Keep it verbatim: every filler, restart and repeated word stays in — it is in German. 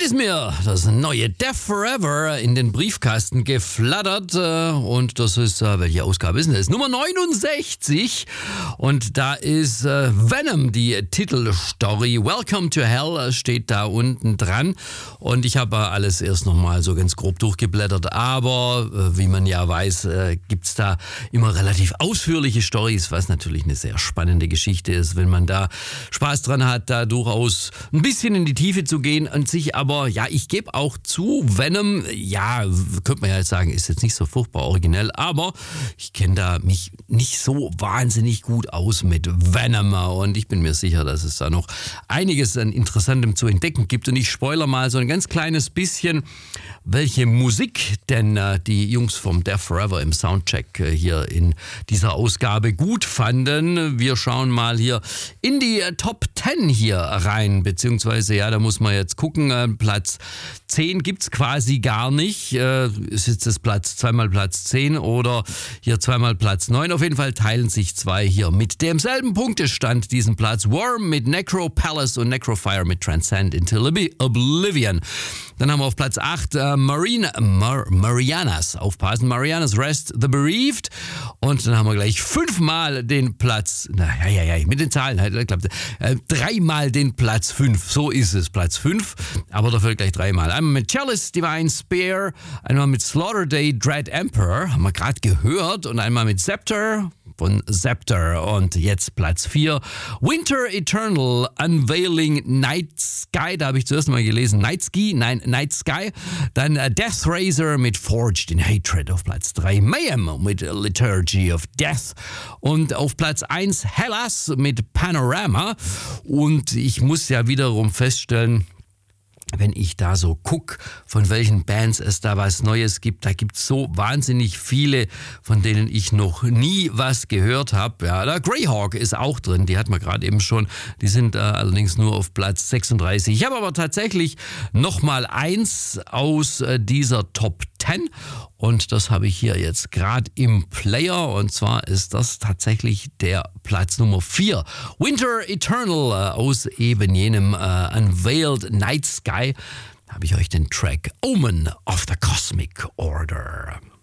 ist mir das neue Death Forever in den Briefkasten geflattert und das ist, welche Ausgabe ist denn das? Nummer neunundsechzig und da ist Venom, die Titelstory. Welcome to Hell steht da unten dran und ich habe alles erst nochmal so ganz grob durchgeblättert, aber wie man ja weiß, gibt's da immer relativ ausführliche Storys, was natürlich eine sehr spannende Geschichte ist, wenn man da Spaß dran hat, da durchaus ein bisschen in die Tiefe zu gehen und sich aber, ja, ich gebe auch zu, Venom, ja, könnte man ja jetzt sagen, ist jetzt nicht so furchtbar originell, aber ich kenne da mich nicht so wahnsinnig gut aus mit Venom und ich bin mir sicher, dass es da noch einiges an Interessantem zu entdecken gibt und ich spoiler mal so ein ganz kleines bisschen, welche Musik denn äh, die Jungs vom Death Forever im Soundcheck äh, hier in dieser Ausgabe gut fanden. Wir schauen mal hier in die äh, Top zehn hier rein, beziehungsweise, ja, da muss man jetzt gucken, äh, Platz zehn gibt's quasi gar nicht. Äh, ist jetzt das Platz, zweimal Platz zehn oder hier zweimal Platz neun. Auf jeden Fall teilen sich zwei hier mit demselben Punktestand diesen Platz. Worm mit Necro Palace und Necrofire mit Transcend into Oblivion. Dann haben wir auf Platz acht äh, Marina, Mar, Marianas, aufpassen, Marianas Rest the Bereaved. Und dann haben wir gleich fünfmal den Platz, na ja, ja, ja, mit den Zahlen, halt, klappt, äh, dreimal den Platz fünf, so ist es, Platz fünf, aber dafür gleich dreimal. Einmal mit Chalice Divine Spear, einmal mit Slaughter Day Dread Emperor, haben wir gerade gehört, und einmal mit Scepter von Scepter und jetzt Platz vier. Winter Eternal Unveiling Night Sky, da habe ich zuerst mal gelesen, Night Ski, nein, Night Sky. Dann uh, Death Razor mit Forged in Hatred auf Platz drei. Mayhem mit Liturgy of Death und auf Platz eins Hellas mit Panorama. Und ich muss ja wiederum feststellen, wenn ich da so gucke, von welchen Bands es da was Neues gibt, da gibt es so wahnsinnig viele, von denen ich noch nie was gehört habe. Ja, da Greyhawk ist auch drin, die hat man gerade eben schon. Die sind äh, allerdings nur auf Platz sechsunddreißig. Ich habe aber tatsächlich nochmal eins aus äh, dieser Top zehn und das habe ich hier jetzt gerade im Player und zwar ist das tatsächlich der Platz Nummer vier. Winter Eternal äh, aus eben jenem äh, Unveiled Night Sky habe ich euch den Track Omen of the Cosmic Order.